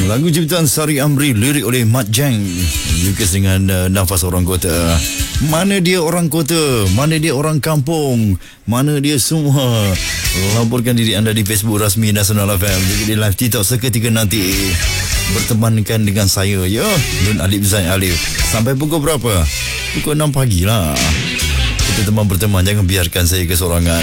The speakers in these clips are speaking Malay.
Lagu ciptaan Sari Amri, lirik oleh Mat Jeng, lukis dengan nafas orang kota. Mana dia orang kota, mana dia orang kampung, mana dia semua. Laporkan diri anda di Facebook rasmi Nasional FM, juga di live TikTok seketika nanti. Bertemankan dengan saya, ya, Nun Alif Zain Alif. Sampai pukul berapa? Pukul 6 pagi lah. Kita teman berteman, jangan biarkan saya kesorangan.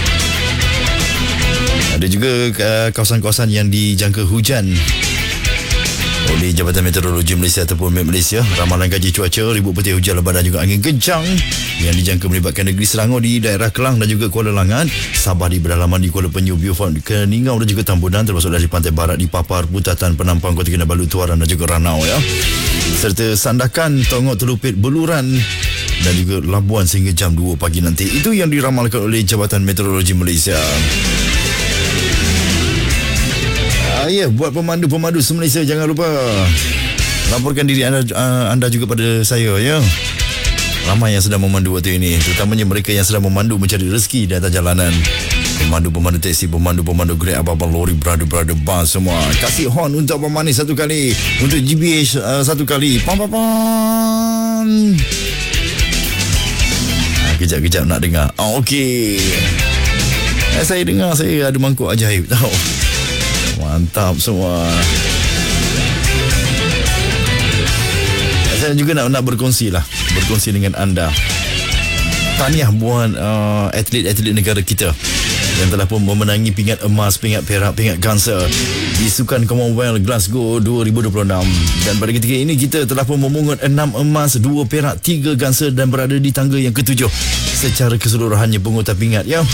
Ada juga kawasan-kawasan yang dijangka hujan oleh Jabatan Meteorologi Malaysia ataupun MET Malaysia. Ramalan kaji cuaca, ribut petir hujan lebat dan juga angin kencang yang dijangka melibatkan negeri Selangor di daerah Kelang dan juga Kuala Langat, Sabah di pedalaman di Kuala Penyu, Beaufort, Keningau dan juga Tambunan, termasuk dari pantai barat di Papar, Putatan, Penampang, Kota Kinabalu, Tuaran dan juga Ranau, ya. Serta Sandakan, Tongok, Telupit, Beluran dan juga Labuan sehingga jam 2 pagi nanti. Itu yang diramalkan oleh Jabatan Meteorologi Malaysia. Ya, buat pemandu-pemandu se-Malaysia, jangan lupa laporkan diri anda juga pada saya, ya. Ramai yang sedang memandu waktu ini, terutamanya mereka yang sedang memandu mencari rezeki di atas jalanan. Pemandu-pemandu teksi, pemandu-pemandu Grab, abang-abang lori, brother-brother bus semua. Kasih horn untuk Abang Manis satu kali, untuk GBH satu kali. Pam-pam-pam. Kejap-kejap nak dengar. Okey. Saya dengar saya ada mangkuk ajaib tau. Mantap semua. Saya juga nak berkongsi dengan anda. Tahniah buat atlet-atlet negara kita yang telah pun memenangi pingat emas, pingat perak, pingat gangsa di Sukan Commonwealth Glasgow 2026. Dan pada ketika ini kita telah pun memungut 6 emas, 2 perak, 3 gangsa dan berada di tangga yang ke-7 secara keseluruhannya pengurutan pingat, ya.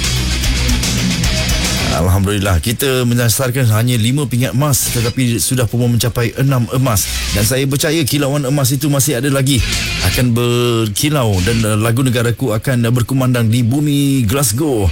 Alhamdulillah, kita menyasarkan hanya 5 pingat emas tetapi sudah pun mencapai 6 emas. Dan saya percaya kilauan emas itu masih ada lagi, akan berkilau dan lagu negaraku akan berkumandang di bumi Glasgow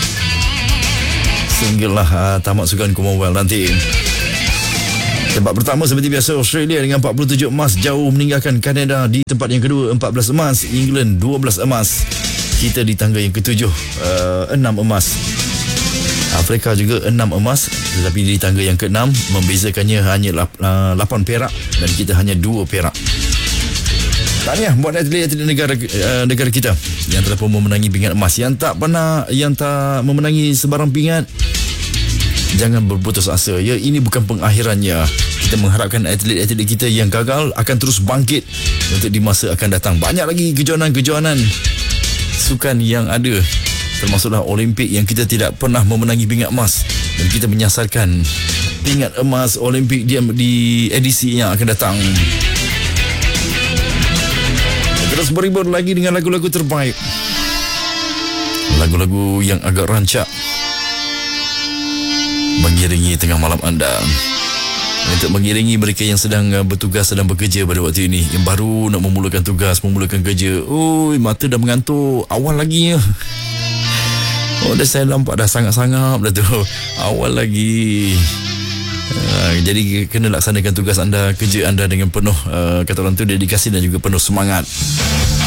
sehinggalah tamat Sukan Commonwealth nanti. Tempat pertama seperti biasa Australia dengan 47 emas, jauh meninggalkan Kanada di tempat yang kedua 14 emas, England 12 emas. Kita di tangga yang ke-7 6 emas. Afrika juga 6 emas tetapi di tangga yang ke-6 membezakannya hanya 8 perak dan kita hanya 2 perak. Tahniah buat atlet-atlet negara kita yang telah pun memenangi pingat emas. Yang tak memenangi sebarang pingat, jangan berputus asa, ya. Ini bukan pengakhirannya. Kita mengharapkan atlet-atlet kita yang gagal akan terus bangkit untuk di masa akan datang. Banyak lagi kejohanan-kejohanan sukan yang ada, termasuklah Olimpik yang kita tidak pernah memenangi pingat emas, dan kita menyasarkan pingat emas Olimpik di edisi yang akan datang. Terus beribur lagi dengan lagu-lagu terbaik, lagu-lagu yang agak rancak mengiringi tengah malam anda, untuk mengiringi mereka yang sedang bertugas, sedang bekerja pada waktu ini, yang baru nak memulakan tugas, memulakan kerja. Mata dah mengantuk awal lagi, ya. Dah saya nampak dah sangat-sangat dah tu awal lagi. Jadi kena laksanakan tugas anda, kerja anda dengan penuh kata orang tu dedikasi dan juga penuh semangat.